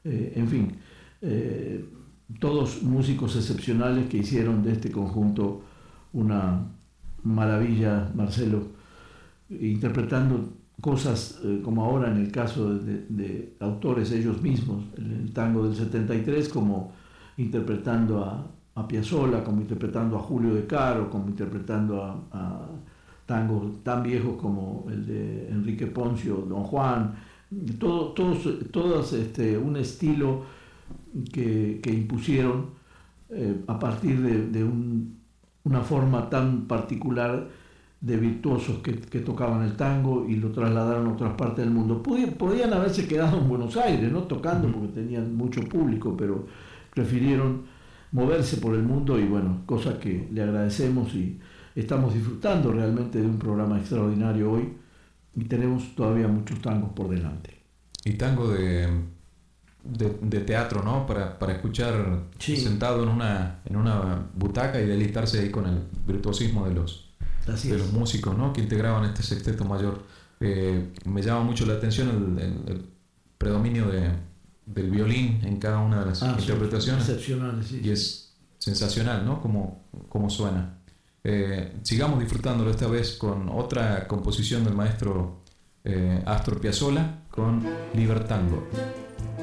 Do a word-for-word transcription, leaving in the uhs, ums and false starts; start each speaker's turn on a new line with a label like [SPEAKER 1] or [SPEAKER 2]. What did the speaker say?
[SPEAKER 1] eh, en fin, eh, todos músicos excepcionales que hicieron de este conjunto una maravilla, Marcelo, interpretando cosas eh, como ahora en el caso de, de autores ellos mismos, en el tango del setenta y tres, como interpretando a, a Piazzolla, como interpretando a Julio De Caro, como interpretando a, a tangos tan viejos como el de Enrique Poncio, Don Juan, todo, todos, todos este, un estilo que, que impusieron eh, a partir de, de un, una forma tan particular de virtuosos que, que tocaban el tango y lo trasladaron a otras partes del mundo. Podían, podían haberse quedado en Buenos Aires, ¿no?, tocando, porque tenían mucho público, pero prefirieron moverse por el mundo y bueno, cosa que le agradecemos y estamos disfrutando realmente de un programa extraordinario hoy y tenemos todavía muchos tangos por delante.
[SPEAKER 2] Y tango de, de, de teatro, ¿no? Para, para escuchar sí. sentado en una, en una butaca y deleitarse ahí con el virtuosismo de los Así de es. los músicos, ¿no?, que integraban este sexteto mayor. Eh, me llama mucho la atención el, el, el predominio de, del violín en cada una de las ah, interpretaciones.
[SPEAKER 1] Excepcionales, sí.
[SPEAKER 2] Y es sensacional, ¿no?, como, como suena. Eh, sigamos disfrutándolo esta vez con otra composición del maestro eh, Astor Piazzolla, con Libertango.